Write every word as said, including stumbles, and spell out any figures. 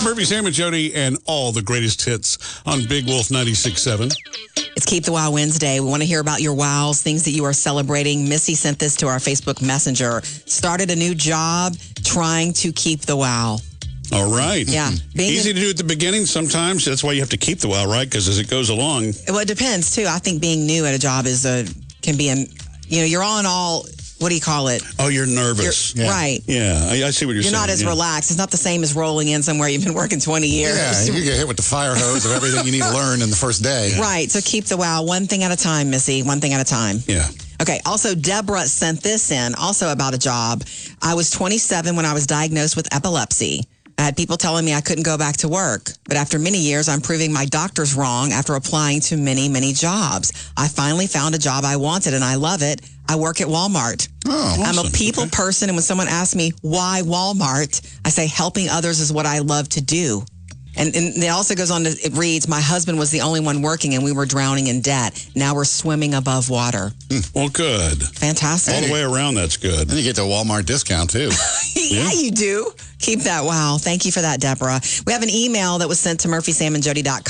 Murphy, Sam, and Jody, and all the greatest hits on Big Wolf ninety-six point seven. It's Keep the Wow Wednesday. We want to hear about your wows, things that you are celebrating. Missy sent this to our Facebook Messenger. Started a new job, trying to keep the wow. All right. Yeah. Being Easy in, to do at the beginning sometimes. That's why you have to keep the wow, right? Because as it goes along. Well, it depends, too. I think being new at a job is a, can be, an, you know, you're on all, what do you call it? Oh, you're nervous. You're, yeah. Right. Yeah, I, I see what you're, you're saying. You're not as yeah. relaxed. It's not the same as rolling in somewhere you've been working twenty years. Yeah, you get hit with the fire hose of everything you need to learn in the first day. Yeah. Right. So keep the wow one thing at a time, Missy. One thing at a time. Yeah. Okay. Also, Deborah sent this in, also about a job. I was twenty-seven when I was diagnosed with epilepsy. I had people telling me I couldn't go back to work. But after many years, I'm proving my doctors wrong after applying to many, many jobs. I finally found a job I wanted, and I love it. I work at Walmart. Oh, I'm awesome. a people Okay. person, and when someone asks me, why Walmart? I say, helping others is what I love to do. And, and it also goes on to, it reads, my husband was the only one working, and we were drowning in debt. Now we're swimming above water. Well, good. Fantastic. All the way around, that's good. Then you get the Walmart discount, too. yeah, Yeah. you do. Keep that wow. Thank you for that, Deborah. We have an email that was sent to murphy sam and jody dot com.